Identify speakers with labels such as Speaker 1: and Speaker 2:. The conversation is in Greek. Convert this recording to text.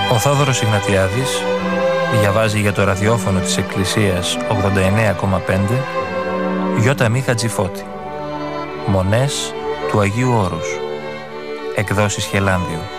Speaker 1: Ο Θόδωρος Ιγνατιάδης διαβάζει για το ραδιόφωνο της Εκκλησίας 89,5 Ι. Χατζηφώτη. Μονές του Αγίου Όρους. Εκδόσεις Χελάνδιο.